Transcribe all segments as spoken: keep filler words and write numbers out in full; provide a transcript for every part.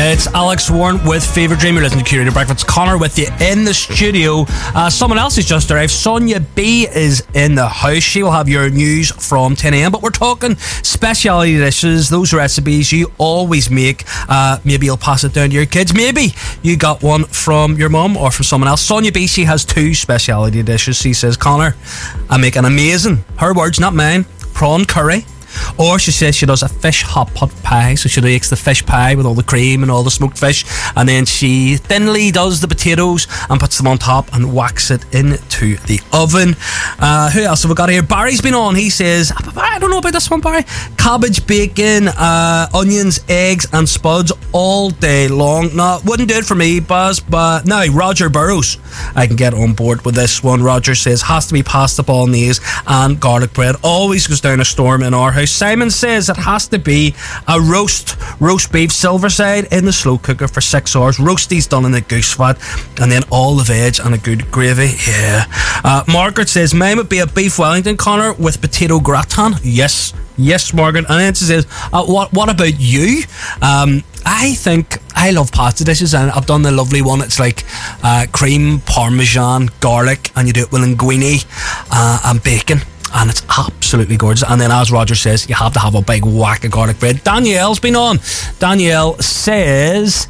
It's Alex Warren with Fever Dream. You're listening to Curator Breakfast. Connor with you in the studio. Uh, someone else has just arrived. Sonia B is in the house. She will have your news from ten a.m. But we're talking speciality dishes, those recipes you always make. Uh, maybe you'll pass it down to your kids. Maybe you got one from your mum or from someone else. Sonia B, she has two speciality dishes. She says, Connor, I make an amazing, her words, not mine, prawn curry. Or she says she does a fish hot pot pie. So she makes the fish pie with all the cream and all the smoked fish, and then she thinly does the potatoes and puts them on top and whacks it into the oven. Uh, who else have we got here? Barry's been on. He says, I don't know about this one, Barry. Cabbage, bacon, uh, onions, eggs and spuds all day long. No, wouldn't do it for me, Buzz. But now Roger Burrows, I can get on board with this one. Roger says has to be pasta bolognese and garlic bread. Always goes down a storm in our house. Simon says it has to be a roast roast beef Silverside in the slow cooker for six hours. Roasties done in the goose fat, and then all the veg and a good gravy. Yeah. Uh, Margaret says mine would be a beef Wellington, Connor, with potato gratin. Yes, yes, Margaret. And then she says, uh, what what about you? Um, I think I love pasta dishes, and I've done the lovely one. It's like uh, cream, parmesan, garlic, and you do it with linguine uh, and bacon. And it's absolutely gorgeous. And then, as Roger says, you have to have a big whack of garlic bread. Danielle's been on. Danielle says,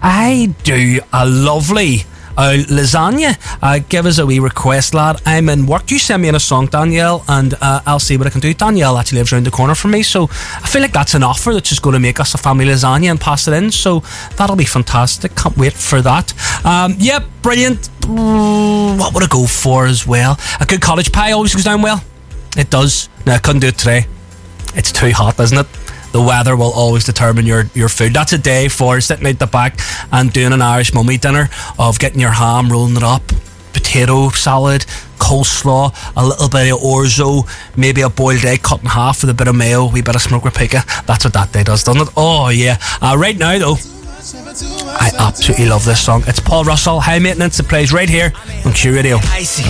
I do a lovely uh, lasagna. Uh, give us a wee request, lad. I'm in work. You send me in a song, Danielle, and uh, I'll see what I can do. Danielle actually lives around the corner from me, so I feel like that's an offer that's just going to make us a family lasagna and pass it in. So that'll be fantastic. Can't wait for that. Um, yep, brilliant. Ooh, what would I go for as well? A good cottage pie always goes down well. It does. No, I couldn't do it today. It's too hot, isn't it? The weather will always determine your, your food. That's a day for sitting out the back and doing an Irish mummy dinner of getting your ham, rolling it up, potato salad, coleslaw, a little bit of orzo, maybe a boiled egg cut in half with a bit of mayo, a wee bit of smoked paprika. That's what that day does, doesn't it? Oh, yeah. Uh, right now, though, I absolutely love this song. It's Paul Russell, High Maintenance. It plays right here on Q Radio.